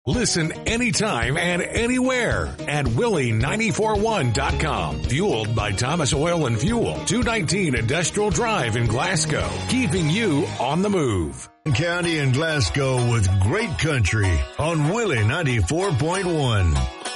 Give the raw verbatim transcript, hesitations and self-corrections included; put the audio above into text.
Listen anytime and anywhere at Willie nine four one dot com. Fueled by Thomas Oil and Fuel, two nineteen Industrial Drive in Glasgow. Keeping you on the move. County in Glasgow with great country on Willie ninety-four point one.